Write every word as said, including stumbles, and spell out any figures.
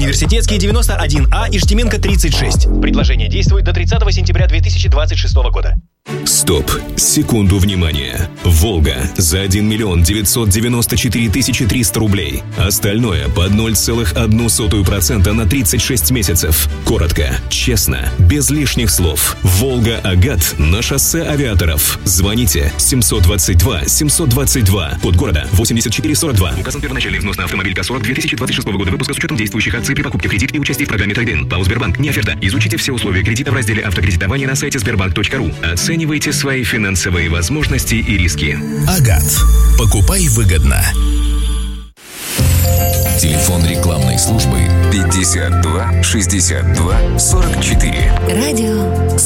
Университетский девяносто один А, Иштименко тридцать шесть. Предложение действует до тридцатого сентября две тысячи двадцать шестого года. Стоп! Секунду внимания. «Волга» за один миллион девятьсот девяносто четыре тысячи триста рублей. Остальное под ноль целых одну сотую процента на тридцать шесть месяцев. Коротко, честно, без лишних слов. «Волга Агат» на шоссе Авиаторов. Звоните семьсот двадцать два семьсот двадцать два. Код города восемьдесят четыре сорок два. Указан первоначальный взнос на автомобиль КА-сорок две тысячи двадцать шестого года выпуска с учетом действующих акций при покупке в кредит и участии в программе «Трейд-ин». ПАО «Сбербанк». Не оферта. Изучите все условия кредита в разделе «Автокредитование» на сайте сбербанк точка ру. Оценивайте свои финансовые возможности и риски. Агат. Покупай выгодно. Телефон рекламной службы пятьдесят два шестьдесят два сорок четыре. Радио